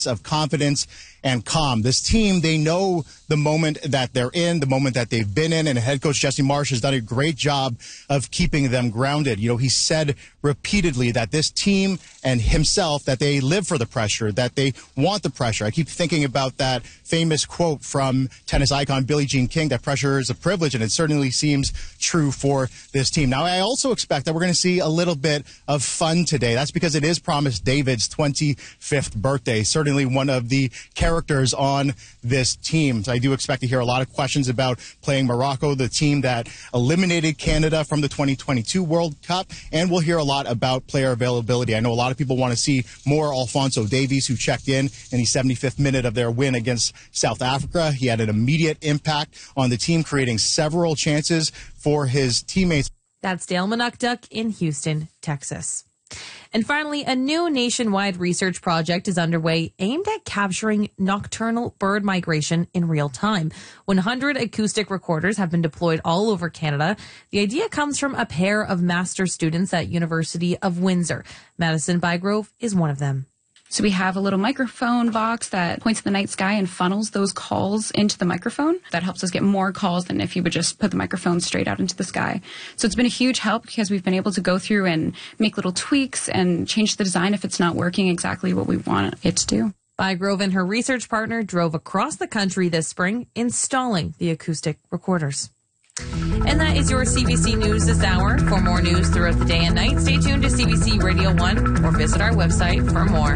of confidence and calm. This team, they know the moment that they're in, the moment that they've been in, and head coach Jesse Marsch has done a great job of keeping them grounded. You know, he said repeatedly that this team and himself, that they live for the pressure, that they want the pressure. I keep thinking about that famous quote from tennis icon Billie Jean King, that pressure is a privilege, and it certainly seems true for this team. Now, I also expect that we're going to see a little bit of fun today. That's because it is Promise David's 25th birthday, certainly one of the characters on this team. So I do expect to hear a lot of questions about playing Morocco, the team that eliminated Canada from the 2022 World Cup, and we'll hear a lot about player availability. I know a lot of people want to see more Alphonso Davies, who checked in the 75th minute of their win against South Africa. He had an immediate impact on the team, creating several chances for his teammates. That's Dale Manukduk in Houston, Texas. And finally, a new nationwide research project is underway aimed at capturing nocturnal bird migration in real time. 100 acoustic recorders have been deployed all over Canada. The idea comes from a pair of master students at University of Windsor. Madison Bygrove is one of them. So we have a little microphone box that points at the night sky and funnels those calls into the microphone. That helps us get more calls than if you would just put the microphone straight out into the sky. So it's been a huge help because we've been able to go through and make little tweaks and change the design if it's not working exactly what we want it to do. Bygrove and her research partner drove across the country this spring installing the acoustic recorders. And that is your CBC News this hour. For more news throughout the day and night, stay tuned to CBC Radio 1 or visit our website for more.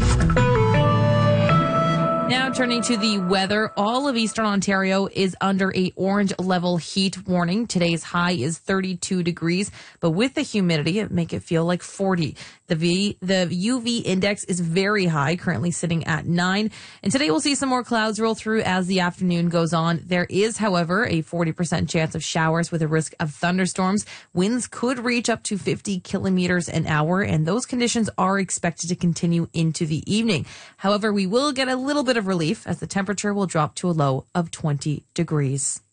Now turning to the weather, all of Eastern Ontario is under a orange level heat warning. Today's high is 32 degrees, but with the humidity, it make it feel like 40. The UV index is very high, currently sitting at 9. And today we'll see some more clouds roll through as the afternoon goes on. There is, however, a 40% chance of showers with a risk of thunderstorms. Winds could reach up to 50 kilometers an hour, and those conditions are expected to continue into the evening. However, we will get a little bit of relief as the temperature will drop to a low of 20 degrees.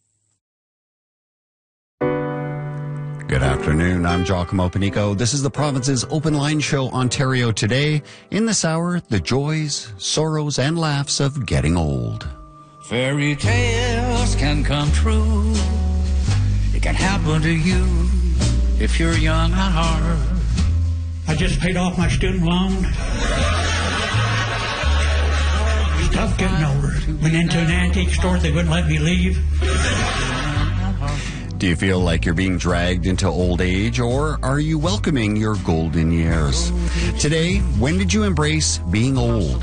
Good afternoon. I'm Giacomo Panico. This is the province's Open Line Show, Ontario Today. In this hour, the joys, sorrows, and laughs of getting old. Fairy tales can come true. It can happen to you if you're young at heart. I just paid off my student loan. Tough getting older. Went into an antique store, they wouldn't let me leave. Do you feel like you're being dragged into old age, or are you welcoming your golden years? Today, when did you embrace being old?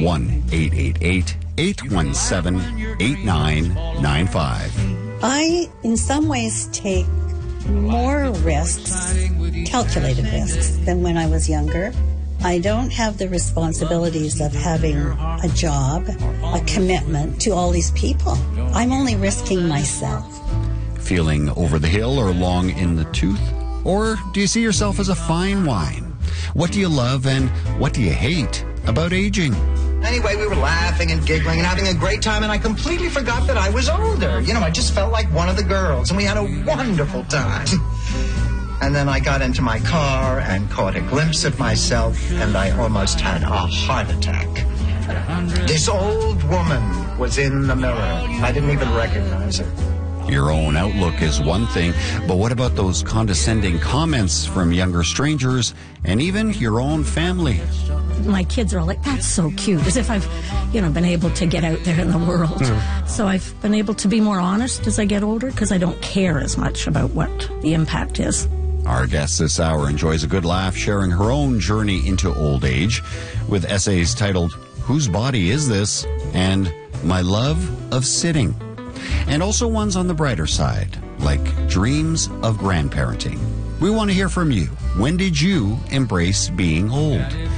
1-888-817-8995. I, in some ways, take more risks, calculated risks, than when I was younger. I don't have the responsibilities of having a job, a commitment to all these people. I'm only risking myself. Feeling over the hill or long in the tooth? Or do you see yourself as a fine wine? What do you love and what do you hate about aging? Anyway, we were laughing and giggling and having a great time, and I completely forgot that I was older. You know, I just felt like one of the girls, and we had a wonderful time. And then I got into my car and caught a glimpse of myself, and I almost had a heart attack. This old woman was in the mirror. I didn't even recognize her. Your own outlook is one thing, but what about those condescending comments from younger strangers and even your own family? My kids are all like, that's so cute, as if I've, been able to get out there in the world. So I've been able to be more honest as I get older because I don't care as much about what the impact is. Our guest this hour enjoys a good laugh, sharing her own journey into old age with essays titled, Whose Body Is This? And My Love of Sitting. And also ones on the brighter side, like dreams of grandparenting. We want to hear from you. When did you embrace being old?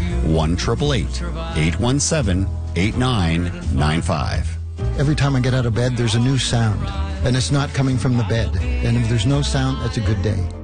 1-888-817-8995. Every time I get out of bed, there's a new sound, and it's not coming from the bed. And if there's no sound, that's a good day.